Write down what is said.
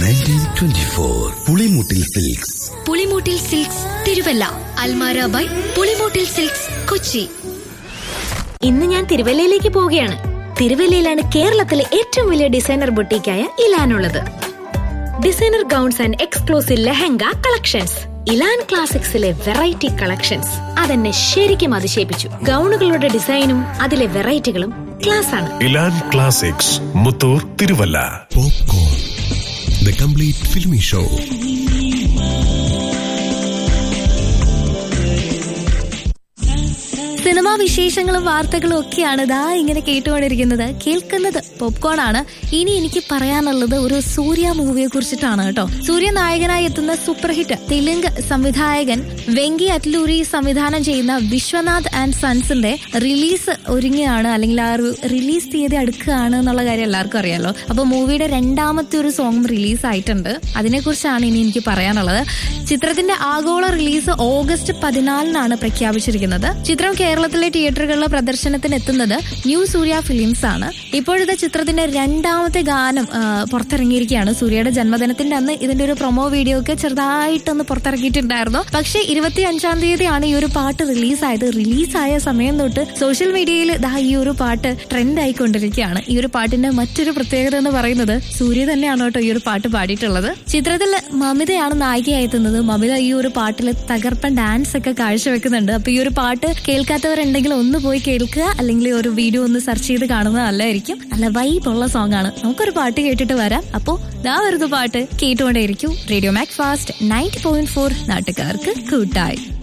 1924 Pulimoottil silks. Pulimoottil silks Thiruvalla. Almara by Pulimoottil silks Kochi. ഇന്ന് ഞാൻ തിരുവല്ലയിലേക്ക് പോവുകയാണ്. തിരുവല്ലയിലാണ് കേരളത്തിലെ ഏറ്റവും വലിയ designer ബൊട്ടീക്കായ ഇലാനുള്ളത്. Designer gowns and exclusive lehenga collections. ഇലാൻ ക്ലാസിക്സിലെ variety collections അതെന്നെ ശരിക്കും അതിശയിപ്പിച്ചു. ഗൗണുകളുടെ ഡിസൈനും അതിലെ വെറൈറ്റികളും ക്ലാസ് ആണ്. ഇലാൻ classics, Muthoor, Thiruvalla. Popcorn, the complete filmi show. Cinema വിശേഷങ്ങളും വാർത്തകളും ഒക്കെയാണ് ദാ ഇങ്ങനെ കേട്ടുകൊണ്ടിരിക്കുന്നത്. കേൾക്കുന്നത് പോപ്കോൺ ആണ്. ഇനി എനിക്ക് പറയാനുള്ളത് ഒരു സൂര്യ മൂവിയെ കുറിച്ചിട്ടാണ് കേട്ടോ. സൂര്യ നായകനായി എത്തുന്ന സൂപ്പർ ഹിറ്റ് തെലുങ്ക് സംവിധായകൻ വെങ്കി അറ്റ്ലൂരി സംവിധാനം ചെയ്യുന്ന വിശ്വനാഥ് ആൻഡ് സൺസിന്റെ റിലീസ് ഒരുങ്ങുകയാണ്, അല്ലെങ്കിൽ ആ ഒരു റിലീസ് തീയതി അടുക്കുകയാണ് എന്നുള്ള കാര്യം എല്ലാവർക്കും അറിയാലോ. അപ്പൊ മൂവിയുടെ രണ്ടാമത്തെ ഒരു സോങ് റിലീസ് ആയിട്ടുണ്ട്. അതിനെക്കുറിച്ചാണ് ഇനി എനിക്ക് പറയാനുള്ളത്. ചിത്രത്തിന്റെ ആഗോള റിലീസ് ഓഗസ്റ്റ് 14 പ്രഖ്യാപിച്ചിരിക്കുന്നത്. ചിത്രം കേരളത്തിലെ തിയേറ്ററുകളിലെ പ്രദർശനത്തിന് എത്തുന്നത് ന്യൂ സൂര്യ ഫിലിംസ് ആണ്. ഇപ്പോഴത്തെ ചിത്രത്തിന്റെ രണ്ടാമത്തെ ഗാനം പുറത്തിറങ്ങിയിരിക്കുകയാണ്. സൂര്യയുടെ ജന്മദിനത്തിന്റെ അന്ന് ഇതിന്റെ ഒരു പ്രൊമോ വീഡിയോ ഒക്കെ ചെറുതായിട്ടൊന്ന് പുറത്തിറക്കിയിട്ടുണ്ടായിരുന്നു. പക്ഷെ 25-ാം തീയതിയാണ് ഈ ഒരു പാട്ട് റിലീസായത്. റിലീസായ സമയം തൊട്ട് സോഷ്യൽ മീഡിയയിൽ ഈ ഒരു പാട്ട് ട്രെൻഡ് ആയിക്കൊണ്ടിരിക്കുകയാണ്. ഈ ഒരു പാട്ടിന്റെ മറ്റൊരു പ്രത്യേകത എന്ന് പറയുന്നത് സൂര്യ തന്നെയാണ് കേട്ടോ ഈ ഒരു പാട്ട് പാടിയിട്ടുള്ളത്. ചിത്രത്തിൽ മമിതയാണ് നായികയായി എത്തുന്നത്. മമിത ഈ ഒരു പാട്ടിൽ തകർപ്പൻ ഡാൻസ് ഒക്കെ കാഴ്ചവെക്കുന്നുണ്ട്. അപ്പൊ ഈ ഒരു പാട്ട് കേൾക്കാത്തവരുണ്ടെങ്കിൽ ഒന്ന് പോയി കേൾക്കുക, അല്ലെങ്കിൽ ഒരു വീഡിയോ ഒന്ന് സെർച്ച് ചെയ്ത് കാണുന്നത് നല്ലതായിരിക്കും. നല്ല വൈബുള്ള സോങ് ആണ്. നമുക്കൊരു പാട്ട് കേട്ടിട്ട് വരാം. അപ്പോ ദാ വരുന്ന പാട്ട് കേട്ടുകൊണ്ടേയിരിക്കും. റേഡിയോ മാക് ഫാസ്റ്റ് 90.4 നാട്ടുകാർക്ക് കൂട്ടായി.